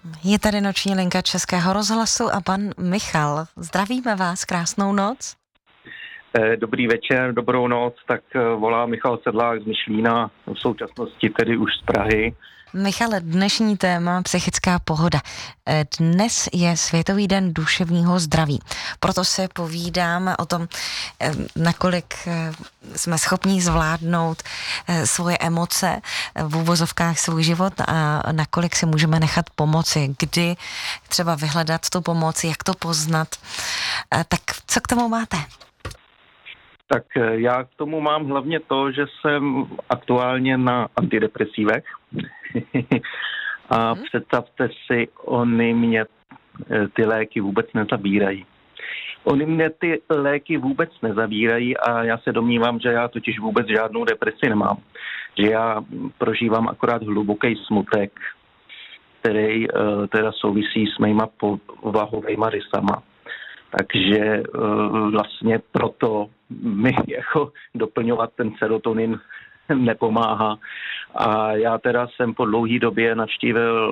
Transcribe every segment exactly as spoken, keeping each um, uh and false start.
Je tady noční linka Českého rozhlasu a pan Michal. Zdravíme vás, krásnou noc. Dobrý večer, dobrou noc, tak volá Michal Sedlák z Myšlína, v současnosti tedy už z Prahy. Michale, dnešní téma psychická pohoda. Dnes je Světový den duševního zdraví. Proto se povídáme o tom, nakolik jsme schopni zvládnout svoje emoce, v úvozovkách svůj život a nakolik si můžeme nechat pomoci. Kdy třeba vyhledat tu pomoc, jak to poznat. Tak co k tomu máte? Tak já k tomu mám hlavně to, že jsem aktuálně na antidepresívech a hmm. představte si, oni mě ty léky vůbec nezabírají. Oni mě ty léky vůbec nezabírají a já se domnívám, že já totiž vůbec žádnou depresi nemám. Že já prožívám akorát hluboký smutek, který teda souvisí s mýma povahovejma rysama. Takže vlastně proto mi jako doplňovat ten serotonin nepomáhá. A já teda jsem po dlouhé době navštívil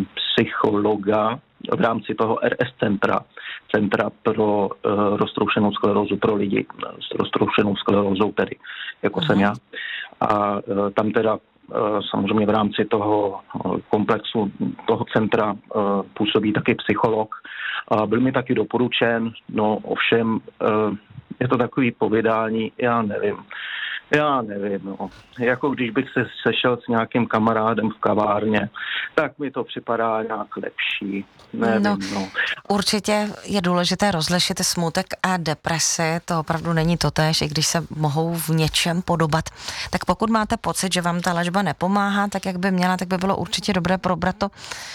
psychologa v rámci toho R S centra, centra pro uh, roztroušenou sklerózu, pro lidi s roztroušenou sklerózou tedy, jako Aha. jsem já. A uh, tam teda uh, samozřejmě v rámci toho uh, komplexu toho centra uh, působí taky psycholog. A byl mi taky doporučen, no ovšem uh, je to takový povídání, já nevím. Já nevím, no. Jako když bych se sešel s nějakým kamarádem v kavárně, tak mi to připadá nějak lepší. Nevím, no, no. Určitě je důležité rozlišit smutek a depresi, to opravdu není totéž, i když se mohou v něčem podobat. Tak pokud máte pocit, že vám ta léčba nepomáhá, tak jak by měla, tak by bylo určitě dobré probrat to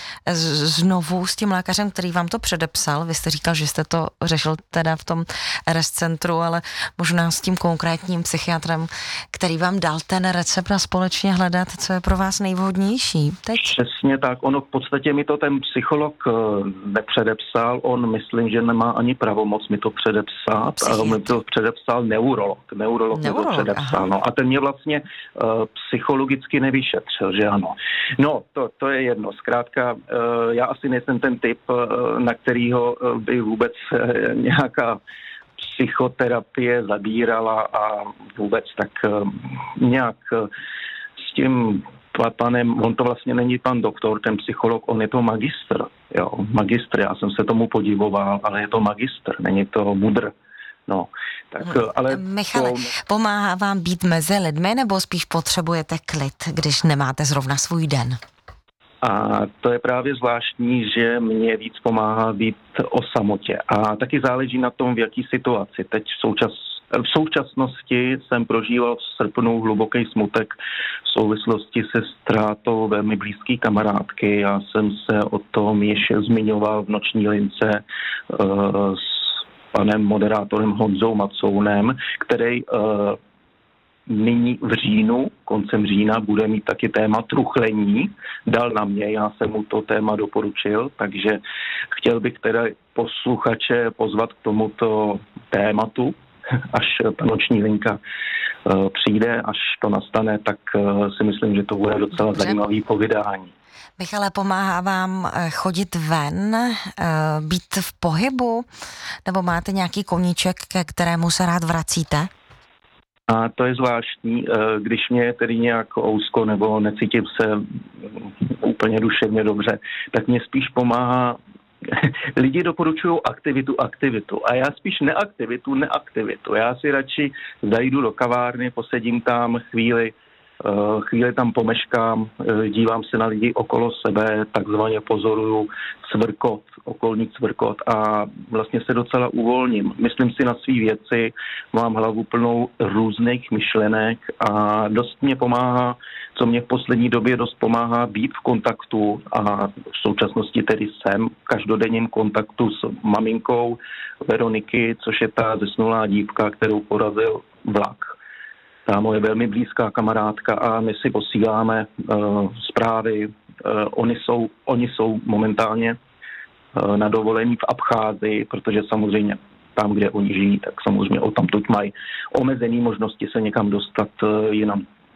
znovu s tím lékařem, který vám to předepsal. Vy jste říkal, že jste to řešil teda v tom R S centru, ale možná s tím konkrétním psychiatrem, který vám dal ten recept a společně hledat, co je pro vás nejvhodnější. Teď? Přesně tak. Ono v podstatě mi to ten psycholog nepředepsal. On myslím, že nemá ani pravomoc mi to předepsat. Psychiatr. Mi to předepsal neurolog. Neurolog, neurolog mi to předepsal. No. A ten mě vlastně uh, psychologicky nevyšetřil, že ano. No, to, to je jedno. Zkrátka, uh, já asi nejsem ten typ, uh, na kterýho uh, by vůbec uh, nějaká psychoterapie zabírala a vůbec tak uh, nějak uh, s tím panem, on to vlastně není pan doktor, ten psycholog, on je to magistr, jo, magistr, já jsem se tomu podivoval, ale je to magistr, není to mudr. No, tak, ale Michale, to... pomáhá vám být mezi lidmi, nebo spíš potřebujete klid, když nemáte zrovna svůj den? A to je právě zvláštní, že mě víc pomáhá být o samotě. A taky záleží na tom, v jaký situaci. Teď v, součas, v současnosti jsem prožíval v srpnu hluboký smutek v souvislosti se ztrátou velmi blízké kamarádky. Já jsem se o tom ještě zmiňoval v noční lince uh, s panem moderátorem Honzou Macounem, který uh, nyní v říjnu, koncem října, bude mít taky téma truchlení. Dal na mě, já jsem mu to téma doporučil, takže chtěl bych teda posluchače pozvat k tomuto tématu, až ta noční linka uh, přijde, až to nastane, tak uh, si myslím, že to bude docela Dobře. zajímavý povídání. Michale, pomáhá vám chodit ven, být v pohybu, nebo máte nějaký koníček, ke kterému se rád vracíte? A to je zvláštní, když mě je tedy nějak ousko nebo necítím se úplně duševně dobře, tak mě spíš pomáhá, lidi doporučují aktivitu, aktivitu a já spíš neaktivitu, neaktivitu. Já si radši zajdu do kavárny, posedím tam chvíli, chvíli tam pomeškám, dívám se na lidi okolo sebe, takzvaně pozoruju cvrkot, okolní cvrkot a vlastně se docela uvolním. Myslím si na svý věci, mám hlavu plnou různých myšlenek a dost mě pomáhá, co mě v poslední době dost pomáhá být v kontaktu a v současnosti tedy jsem v každodenním kontaktu s maminkou Veroniky, což je ta zesnulá dívka, kterou porazil vlak. Ta moje velmi blízká kamarádka a my si posíláme uh, zprávy. Uh, oni, jsou, oni jsou momentálně uh, na dovolení v Abcházii, protože samozřejmě tam, kde oni žijí, tak samozřejmě o tamtud mají omezené možnosti se někam dostat uh, jinam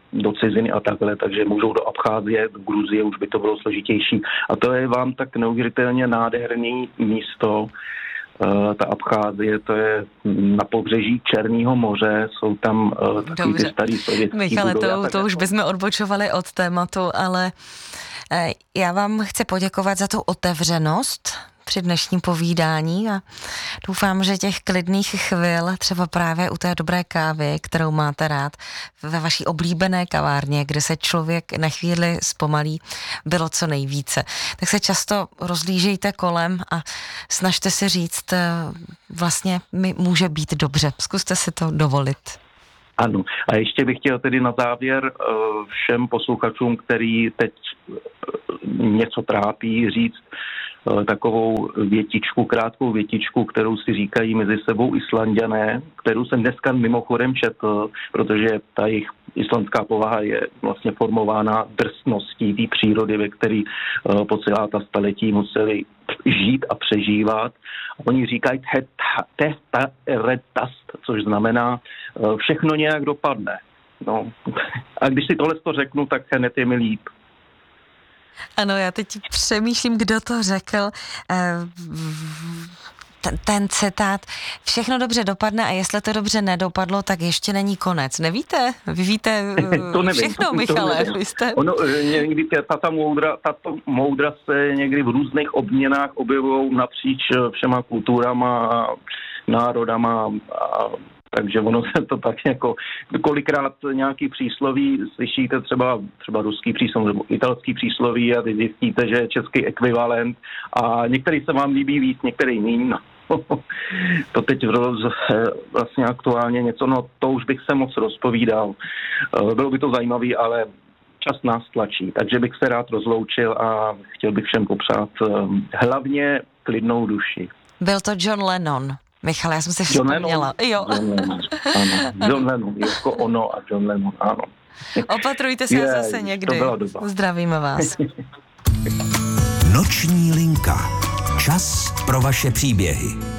do ciziny a takhle, takže můžou do Abcházie, do Gruzie, už by to bylo složitější. A to je vám tak neuvěřitelně nádherný místo. Ta Abcházie, to je na pobřeží Černého moře, jsou tam uh, takový ty starý sovětský Michale, budovy. to, to už bychom odbočovali od tématu, ale eh, já vám chci poděkovat za tu otevřenost při dnešním povídání a doufám, že těch klidných chvil, třeba právě u té dobré kávy, kterou máte rád, ve vaší oblíbené kavárně, kde se člověk na chvíli zpomalí, bylo co nejvíce. Tak se často rozlížejte kolem a snažte si říct, vlastně mi může být dobře. Zkuste si to dovolit. Ano. A ještě bych chtěl tedy na závěr všem posluchačům, který teď něco trápí, říct takovou větičku, krátkou větičku, kterou si říkají mezi sebou Islanďané, kterou jsem dneska mimochodem četl, protože ta jejich islandská povaha je vlastně formována drsností té přírody, ve které po celá ta staletí museli žít a přežívat. A oni říkají testa retast, což znamená všechno nějak dopadne. No. A když si tohle to řeknu, tak hned je mi líp. Ano, já teď přemýšlím, kdo to řekl. Ten, ten citát, všechno dobře dopadne a jestli to dobře nedopadlo, tak ještě není konec. Nevíte? Vy víte to nevím, všechno, to, Michale. To Vy jste... ono, někdy tato moudra, tato moudra se někdy v různých obměnách objevují napříč všema kulturama a národama a takže ono se to tak jako, kolikrát nějaký přísloví slyšíte třeba, třeba ruský přísloví nebo italský přísloví a vy zjistíte, že je český ekvivalent a některý se vám líbí víc, některý míň. No. To teď vlastně aktuálně něco, no to už bych se moc rozpovídal. Bylo by to zajímavý, ale čas nás tlačí, takže bych se rád rozloučil a chtěl bych všem popřát hlavně klidnou duši. Byl to John Lennon. Michal, já jsem si vzpomněla. Jo. John Lennon, ano. John Lennon, jako ono a John Lennon, ano. Opatrujte se je, zase někdy. To byla doba. Zdravíme vás. Noční linka. Čas pro vaše příběhy.